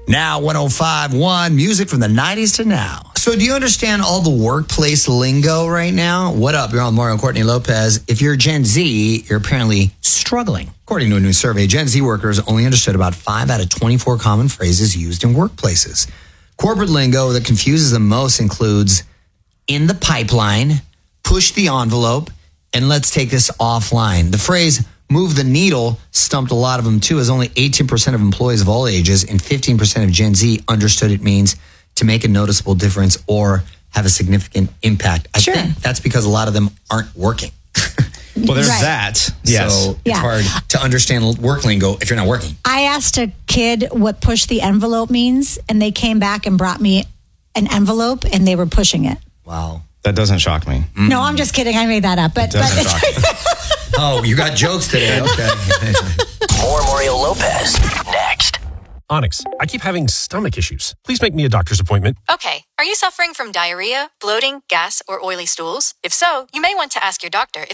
Now 105.1, music from the 90s to now. So do you understand all the workplace lingo right now? What up? You're on Mario and Courtney Lopez. If you're Gen Z, you're apparently struggling. According to a new survey, Gen Z workers only understood about 5 out of 24 common phrases used in workplaces. Corporate lingo that confuses them most includes in the pipeline, push the envelope, and let's take this offline. The phrase move the needle stumped a lot of them too, as only 18% of employees of all ages and 15% of Gen Z understood it means to make a noticeable difference or have a significant impact. I think that's because a lot of them aren't working. Well, there's that. Yes. So it's hard to understand work lingo if you're not working. I asked a kid what push the envelope means, and they came back and brought me an envelope, and they were pushing it. Wow. That doesn't shock me. No, I'm just kidding. I made that up. But Shock me. Oh, you got jokes today. Okay. More Mario Lopez next. Onyx, I keep having stomach issues. Please make me a doctor's appointment. Okay, are you suffering from diarrhea, bloating, gas, or oily stools? If so, you may want to ask your doctor if